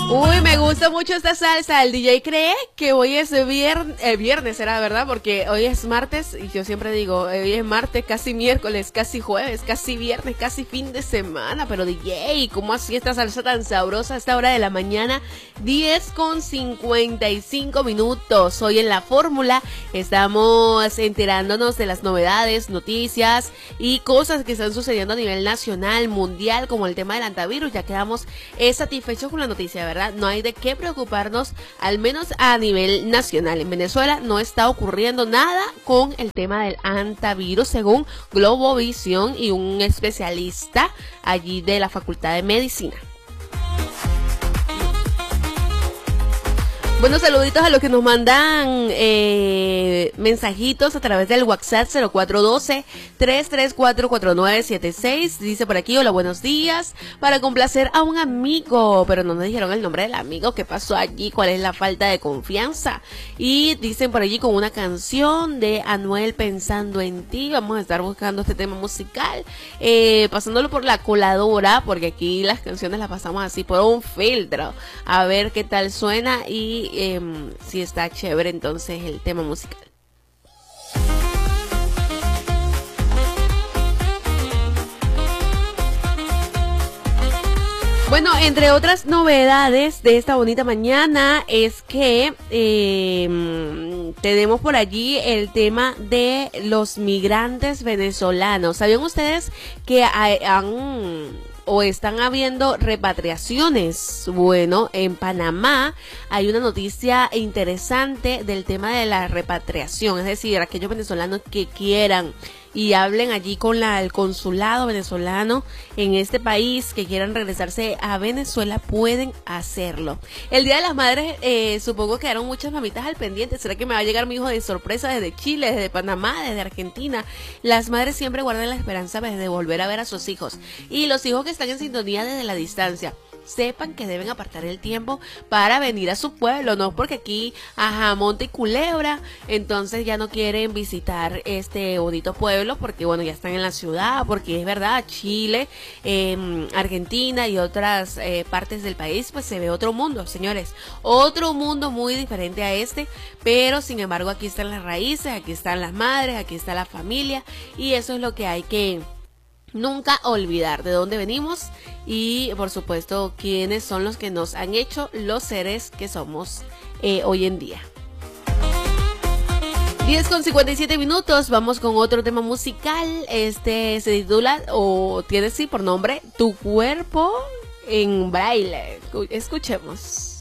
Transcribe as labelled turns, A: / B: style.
A: Uy, me gusta mucho esta salsa. El DJ cree que hoy es viernes, será verdad, porque hoy es martes y yo siempre digo, hoy es martes, casi miércoles, casi jueves, casi viernes, casi fin de semana. Pero DJ, ¿cómo así esta salsa tan sabrosa a esta hora de la mañana? 10:55. Hoy en La Fórmula estamos enterándonos de las novedades, noticias y cosas que están sucediendo a nivel nacional, mundial, como el tema del antivirus. Ya quedamos satisfechos con la noticia, ¿verdad? No hay de qué preocuparnos, al menos a nivel nacional. En Venezuela no está ocurriendo nada con el tema del antivirus, según Globovisión y un especialista allí de la Facultad de Medicina. Bueno, saluditos a los que nos mandan mensajitos a través del WhatsApp 0412-334-4976. Dice por aquí, hola, buenos días. Para complacer a un amigo, pero no nos dijeron el nombre del amigo. ¿Qué pasó allí? ¿Cuál es la falta de confianza? Y dicen por allí con una canción de Anuel, Pensando en Ti. Vamos a estar buscando este tema musical, pasándolo por la coladora, porque aquí las canciones las pasamos así por un filtro. A ver qué tal suena y si está chévere entonces el tema musical. Bueno, entre otras novedades de esta bonita mañana es que tenemos por allí el tema de los migrantes venezolanos. ¿Sabían ustedes que están habiendo repatriaciones? Bueno, en Panamá hay una noticia interesante del tema de la repatriación, es decir, aquellos venezolanos que quieran y hablen allí con el consulado venezolano en este país, que quieran regresarse a Venezuela, pueden hacerlo. El Día de las Madres, supongo que quedaron muchas mamitas al pendiente. ¿Será que me va a llegar mi hijo de sorpresa desde Chile, desde Panamá, desde Argentina? Las madres siempre guardan la esperanza de volver a ver a sus hijos. Y los hijos que están en sintonía desde la distancia, sepan que deben apartar el tiempo para venir a su pueblo, no porque aquí, monte y culebra, entonces ya no quieren visitar este bonito pueblo, porque bueno, ya están en la ciudad, porque es verdad, Chile, Argentina y otras partes del país, pues se ve otro mundo, señores, otro mundo muy diferente a este, pero sin embargo aquí están las raíces, aquí están las madres, aquí está la familia, y eso es lo que hay que nunca olvidar, de dónde venimos y por supuesto quiénes son los que nos han hecho los seres que somos hoy en día. 10:57, vamos con otro tema musical. Este se titula, o tiene por nombre, Tu Cuerpo en Braille. Escuchemos.